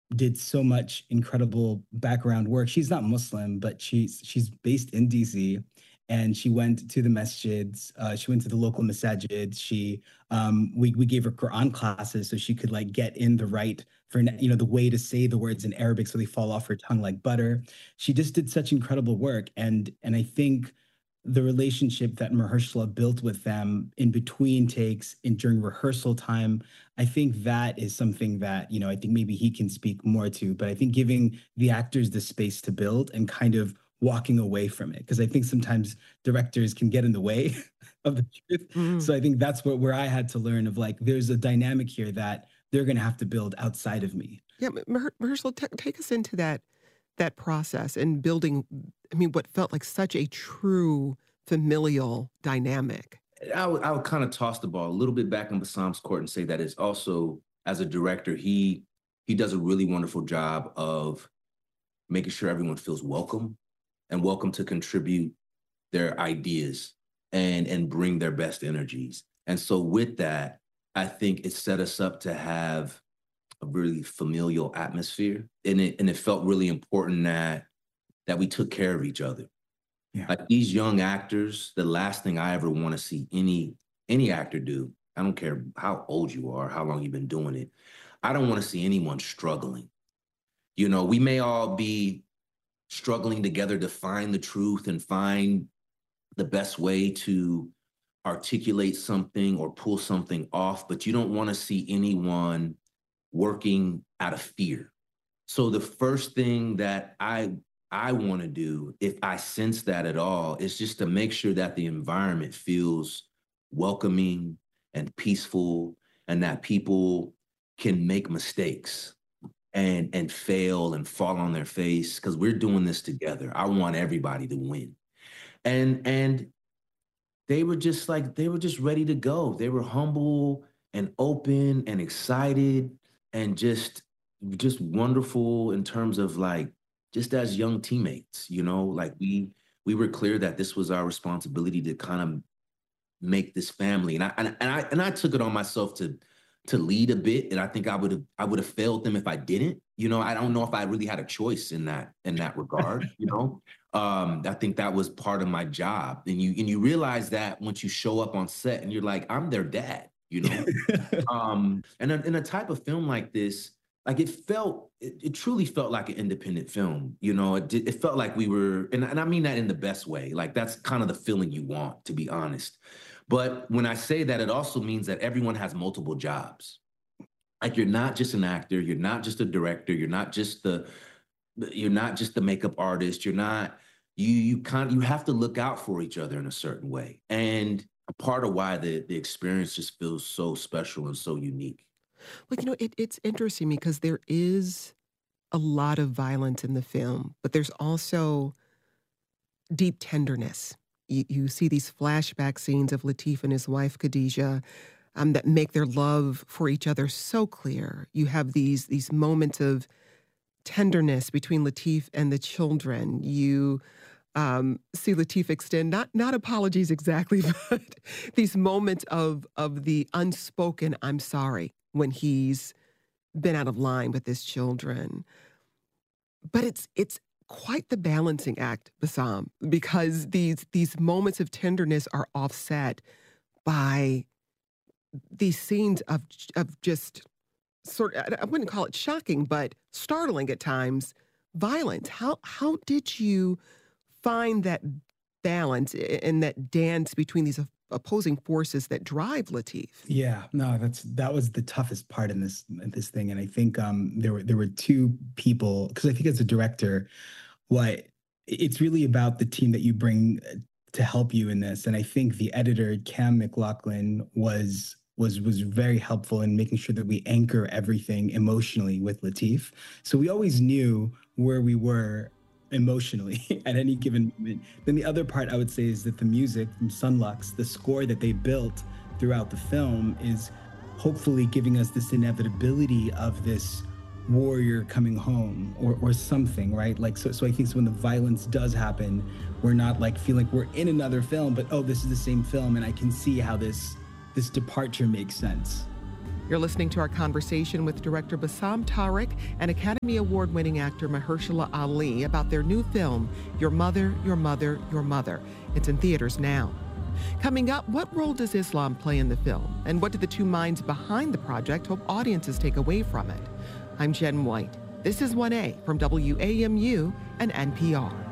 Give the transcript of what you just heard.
did so much incredible background work. She's not Muslim, but she's based in DC, and she went to the masjids. She went to the local masajids. We gave her Quran classes so she could like get in the right for the way to say the words in Arabic so they fall off her tongue like butter. She just did such incredible work, and I think the relationship that Mahershala built with them in between takes and during rehearsal time, I think that is something that, I think maybe he can speak more to, but I think giving the actors the space to build and kind of walking away from it. Because I think sometimes directors can get in the way of the truth. Mm. So I think that's where I had to learn of like, there's a dynamic here that they're going to have to build outside of me. Yeah, Mahershala, take us into that process and building, I mean, what felt like such a true familial dynamic. I would kind of toss the ball a little bit back in Bassam's court and say that it's also, as a director, he does a really wonderful job of making sure everyone feels welcome and welcome to contribute their ideas and bring their best energies. And so with that, I think it set us up to have a really familial atmosphere. And it felt really important that we took care of each other. Yeah. Like these young actors, the last thing I ever want to see any actor do, I don't care how old you are, how long you've been doing it, I don't want to see anyone struggling. We may all be struggling together to find the truth and find the best way to articulate something or pull something off, but you don't want to see anyone working out of fear. So the first thing that I want to do, if I sense that at all, is just to make sure that the environment feels welcoming and peaceful and that people can make mistakes and fail and fall on their face because we're doing this together. I want everybody to win. And they were just ready to go. They were humble and open and excited and just wonderful in terms of like, just as young teammates, like we were clear that this was our responsibility to kind of make this family. And I took it on myself to lead a bit. And I think I would have failed them if I didn't. I don't know if I really had a choice in that regard, I think that was part of my job. And you realize that once you show up on set and you're like, I'm their dad, and in a type of film like this, like it truly felt like an independent film. It felt like we were, and I mean that in the best way. Like that's kind of the feeling you want, to be honest. But when I say that, it also means that everyone has multiple jobs. Like you're not just an actor, you're not just a director, you're not just the makeup artist. You're not, you have to look out for each other in a certain way. And a part of why the experience just feels so special and so unique. Well, it's interesting because there is a lot of violence in the film, but there's also deep tenderness. You see these flashback scenes of Lateef and his wife, Khadijah, that make their love for each other so clear. You have these moments of tenderness between Lateef and the children. You see Lateef extend not apologies exactly, but these moments of the unspoken "I'm sorry" when he's been out of line with his children. But it's quite the balancing act, Bassam, because these moments of tenderness are offset by these scenes of just sort of, I wouldn't call it shocking, but startling at times, violence. How did you find that balance and that dance between these opposing forces that drive Lateef? Yeah, no, that was the toughest part in this thing, and I think there were two people, because I think as a director, it's really about the team that you bring to help you in this, and I think the editor Cam McLaughlin was very helpful in making sure that we anchor everything emotionally with Lateef. So we always knew where we were emotionally at any given moment. Then the other part I would say is that the music from Sunlux, the score that they built throughout the film, is hopefully giving us this inevitability of this warrior coming home or something, right? Like, so I think when the violence does happen, we're not like feeling like we're in another film, but oh, this is the same film, and I can see how this departure makes sense. You're listening to our conversation with director Bassam Tariq and Academy Award-winning actor Mahershala Ali about their new film, Your Mother, Your Mother, Your Mother. It's in theaters now. Coming up, what role does Islam play in the film? And what do the two minds behind the project hope audiences take away from it? I'm Jen White. This is 1A from WAMU and NPR.